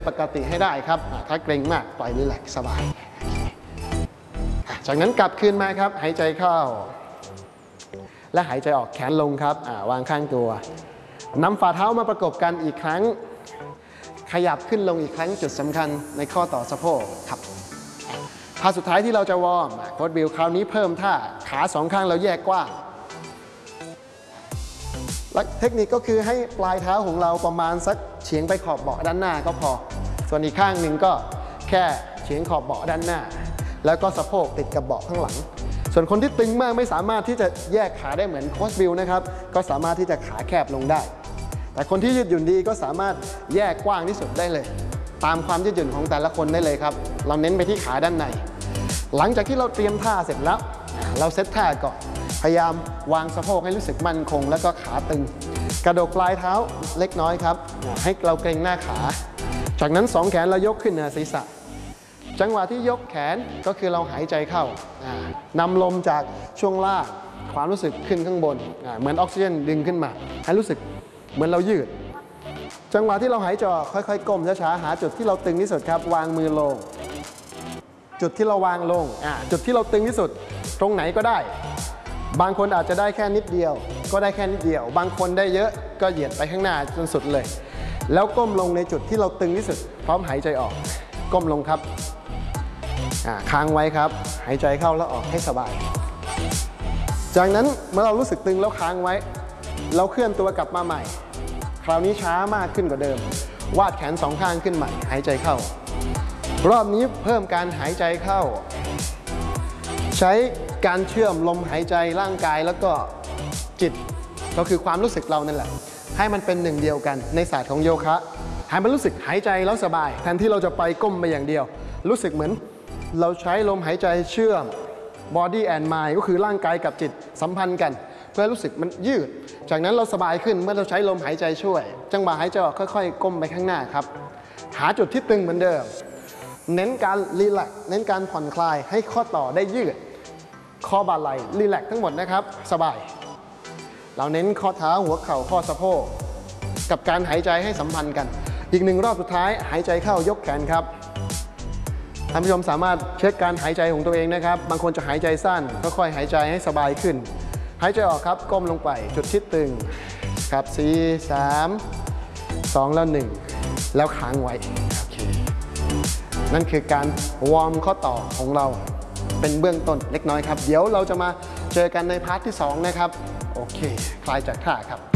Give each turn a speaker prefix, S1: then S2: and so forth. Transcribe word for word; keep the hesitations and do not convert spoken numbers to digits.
S1: ปกติให้ได้ครับถ้าเกรงมากปล่อยรีแลกซ์สบายจากนั้นกลับคืนมาครับหายใจเข้าและหายใจออกแขนลงครับวางข้างตัวนำฝ่าเท้ามาประกบกันอีกครั้งขยับขึ้นลงอีกครั้งจุดสำคัญในข้อต่อสะโพกครับท่าสุดท้ายที่เราจะวอร์มโค้ชบิลคราวนี้เพิ่มท่าขาสองข้างเราแยกกว้างและเทคนิคก็คือให้ปลายเท้าของเราประมาณสักเฉียงไปขอบเบาะด้านหน้าก็พอส่วนอีกข้างหนึ่งก็แค่เฉียงขอบเบาะด้านหน้าแล้วก็สะโพกติดกับเบาะข้างหลังส่วนคนที่ตึงมากไม่สามารถที่จะแยกขาได้เหมือนโค้ชบิลนะครับก็สามารถที่จะขาแคบลงได้แต่คนที่ยืดหยุ่นดีก็สามารถแยกกว้างที่สุดได้เลยตามความยืดหยุ่นของแต่ละคนได้เลยครับเราเน้นไปที่ขาด้านในหลังจากที่เราเตรียมท่าเสร็จแล้วเราเซตท่าก่อนพยายามวางสะโพกให้รู้สึกมั่นคงแล้วก็ขาตึงกระดกปลายเท้าเล็กน้อยครับให้เราเกร็งหน้าขาจากนั้นสองแขนเรายกขึ้นเหนือศีรษะจังหวะที่ยกแขนก็คือเราหายใจเข้านำลมจากช่วงล่างความรู้สึกขึ้นข้างบนเหมือนออกซิเจนดึงขึ้นมาให้รู้สึกเหมือนเรายืดจังหวะที่เราหายใจค่อยๆก้มช้าๆหาจุดที่เราตึงที่สุดครับวางมือลงจุดที่เราวางลงจุดที่เราตึงที่สุดตรงไหนก็ได้บางคนอาจจะได้แค่นิดเดียวก็ได้แค่นิดเดียวบางคนได้เยอะก็เหยียดไปข้างหน้าจนสุดเลยแล้วก้มลงในจุดที่เราตึงที่สุดพร้อมหายใจออกก้มลงครับค้างไว้ครับหายใจเข้าแล้วออกให้สบายจากนั้นเมื่อเรารู้สึกตึงแล้วค้างไว้เราเคลื่อนตัวกลับมาใหม่คราวนี้ช้ามากขึ้นกว่าเดิมวาดแขนสองข้างขึ้นใหม่หายใจเข้ารอบนี้เพิ่มการหายใจเข้าใช้การเชื่อมลมหายใจร่างกายแล้วก็จิตก็คือความรู้สึกเรานั่นแหละให้มันเป็นหนึ่งเดียวกันในศาสตร์ของโยคะให้มันรู้สึกหายใจแล้วสบายแทนที่เราจะไปก้มไปอย่างเดียวรู้สึกเหมือนเราใช้ลมหายใจเชื่อม body and mind ก็คือร่างกายกับจิตสัมพันธ์กันเพื่อรู้สึกมันยืดจากนั้นเราสบายขึ้นเมื่อเราใช้ลมหายใจช่วยจังหวะหายใจออกค่อยๆก้มไปข้างหน้าครับหาจุดที่ตึงเหมือนเดิมเน้นการรีแลกซ์เน้นการผ่อนคลายให้ข้อต่อได้ยืดข้อบ่าไหล่รีแลกซ์ทั้งหมดนะครับสบายเราเน้นข้อเท้าหัวเข่าข้อสะโพกกับการหายใจให้สัมพันธ์กันอีกหนึ่งรอบสุดท้ายหายใจเข้ายกแขนครับท่านผู้ชมสามารถเช็คการหายใจของตัวเองนะครับบางคนจะหายใจสั้นค่อยๆหายใจให้สบายขึ้นหายใจออกครับก้มลงไปจุดที่ตึงครับสี่ สาม สองแล้วหนึ่งแล้วค้างไว้โอเคนั่นคือการวอร์มข้อต่อของเราเป็นเบื้องต้นเล็กน้อยครับเดี๋ยวเราจะมาเจอกันในพาร์ทที่สองนะครับโอเคคลายจากท่าครับ